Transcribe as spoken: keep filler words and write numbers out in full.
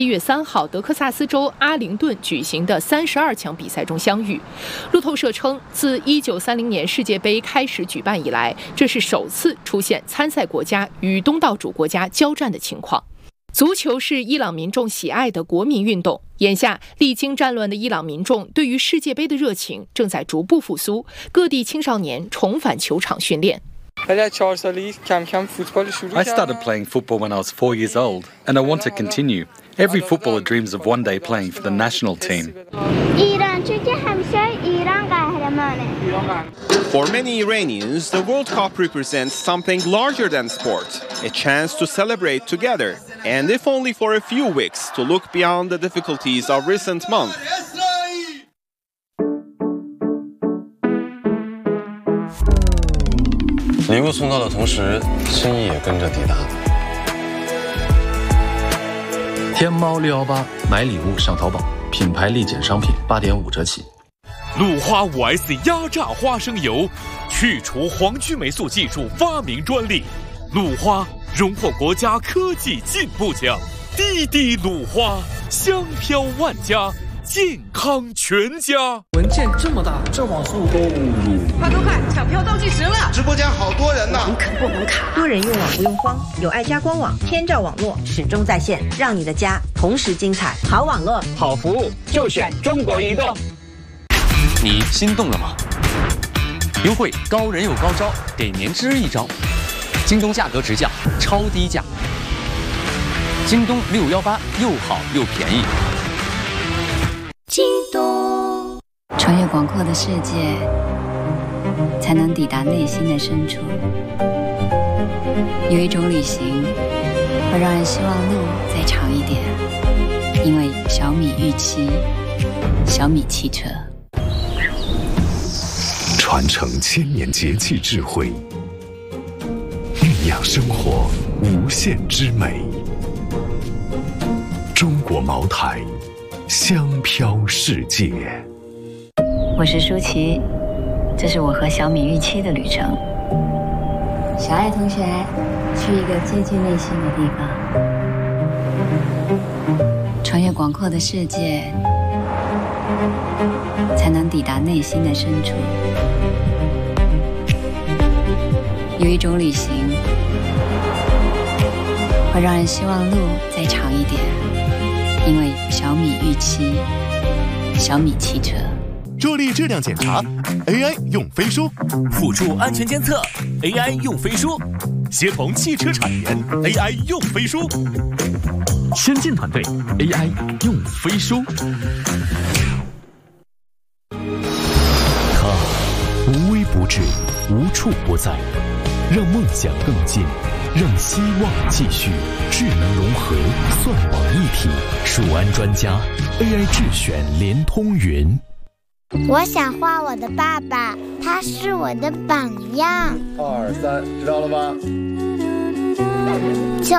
一月三号，德克萨斯州阿灵顿举行的三十二强比赛中相遇。路透社称，自一九三零年世界杯开始举办以来，这是首次出现参赛国家与东道主国家交战的情况。足球是伊朗民众喜爱的国民运动，眼下历经战乱的伊朗民众对于世界杯的热情正在逐步复苏，各地青少年重返球场训练。 I started playing football when I was four years old, and I want to continue. Every footballer dreams of one day playing for the national team. For many Iranians, the World Cup represents something larger than sport, a chance to celebrate together, and if only for a few weeks, to look beyond the difficulties of recent months. 礼物送到的同时，心意也跟着抵达。 天猫六一八买礼物上淘宝，品牌立减商品八点五折起。 鲁花 五 S 压榨花生油，去除黄曲霉素技术发明专利。鲁花荣获国家科技进步奖。滴滴鲁花，香飘万家，健康全家。 文件这么大，这网速够鲁。 快快快，抢票倒计时了！ 直播间好多人呢。 网可不能卡，多人用网不用慌，有爱家官网，天照网络始终在线，让你的家同时精彩。好网络， 好服务，就选中国移动。 你心动了吗？优惠高人有高招，给年之一招。京东价格直降，超低价。京东六一八又好又便宜。 京东，穿越广阔的世界，才能抵达内心的深处。有一种旅行，会让人希望路再长一点，因为小米预期，小米汽车。 传承千年节气智慧，酝酿生活无限之美。中国茅台，香飘世界。 我是舒淇，这是我和小米预期的旅程。小爱同学，去一个接近内心的地方，穿越广阔的世界，才能抵达内心的深处。有一种旅行，会让人希望路再长一点，因为小米预期，小米汽车。 助力质量检查 ，A I 用飞书； 辅助安全监测 ，A I 用飞书；协同汽车产业 ，A I 用飞书； 先进团队 A I 用飞书。 它无微不至，无处不在，让梦想更近，让希望继续。智能融合，算网一体，数安专家 A I 智选联通云。 我想画我的爸爸，他是我的榜样。 二三，知道了吗？ 就